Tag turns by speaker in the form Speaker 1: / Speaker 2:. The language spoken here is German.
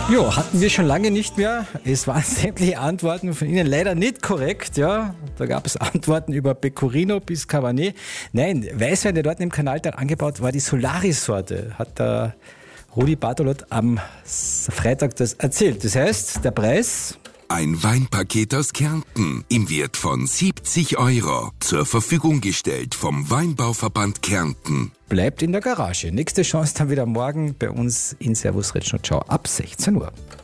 Speaker 1: Jo, hatten wir schon lange nicht mehr. Es waren sämtliche Antworten von Ihnen leider nicht korrekt. Ja, da gab es Antworten über Pecorino bis Cabernet. Nein, Weißwein, der dort im Kanaltal angebaut war, die Solaris-Sorte, hat der Rudi Bartolot am Freitag das erzählt. Das heißt, der Preis...
Speaker 2: Ein Weinpaket aus Kärnten im Wert von 70 €. Zur Verfügung gestellt vom Weinbauverband Kärnten.
Speaker 1: Bleibt in der Garage. Nächste Chance dann wieder morgen bei uns in Servus Retschno. Ciao ab 16 Uhr.